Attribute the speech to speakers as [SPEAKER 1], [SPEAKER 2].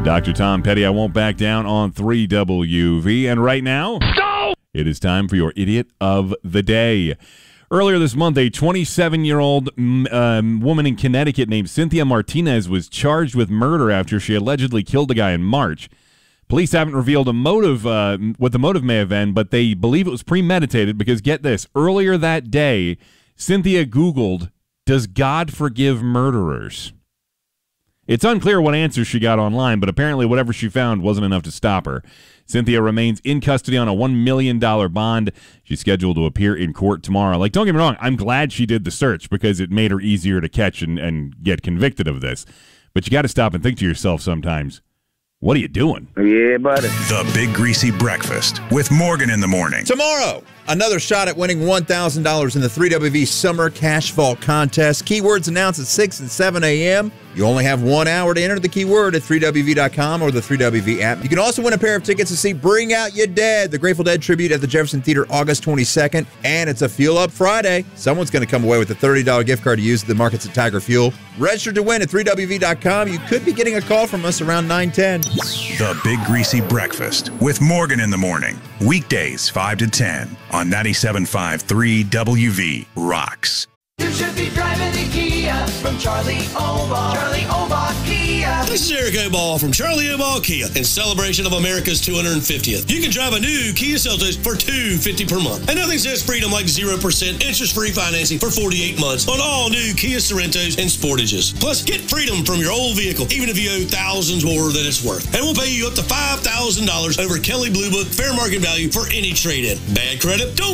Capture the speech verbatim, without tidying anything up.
[SPEAKER 1] Doctor Tom Petty, I won't back down on three W V. And right now, no! It is time for your Idiot of the Day. Earlier this month, a twenty-seven-year-old um, woman in Connecticut named Cynthia Martinez was charged with murder after she allegedly killed a guy in March. Police haven't revealed a motive, uh, what the motive may have been, but they believe it was premeditated because, get this, earlier that day, Cynthia Googled, "Does God forgive murderers?" It's unclear what answers she got online, but apparently whatever she found wasn't enough to stop her. Cynthia remains in custody on a one million dollars bond. She's scheduled to appear in court tomorrow. Like, don't get me wrong, I'm glad she did the search because it made her easier to catch and, and get convicted of this. But you got to stop and think to yourself sometimes, what are you doing?
[SPEAKER 2] Yeah, buddy.
[SPEAKER 3] The Big Greasy Breakfast with Morgan in the morning.
[SPEAKER 4] Tomorrow, another shot at winning one thousand dollars in the three W V Summer Cash Vault Contest. Keywords announced at six and seven a.m. You only have one hour to enter the keyword at three W V dot com or the three W V app. You can also win a pair of tickets to see Bring Out Your Dead, the Grateful Dead tribute at the Jefferson Theater August twenty-second. And it's a Fuel Up Friday. Someone's going to come away with a thirty dollars gift card to use at the markets at Tiger Fuel. Register to win at three W V dot com. You could be getting a call from us around nine ten.
[SPEAKER 3] The Big Greasy Breakfast with Morgan in the morning. Weekdays five to ten on ninety-seven point five three W V Rocks.
[SPEAKER 5] You should be driving the Kia from Charlie Obach. Charlie Obach Kia.
[SPEAKER 6] This is Eric Obach from Charlie Obach Kia in celebration of America's two hundred fiftieth. You can drive a new Kia Seltos for two hundred fifty dollars per month. And nothing says freedom like zero percent interest-free financing for forty-eight months on all new Kia Sorentos and Sportages. Plus, get freedom from your old vehicle, even if you owe thousands more than it's worth. And we'll pay you up to five thousand dollars over Kelley Blue Book fair market value for any trade-in. Bad credit? Don't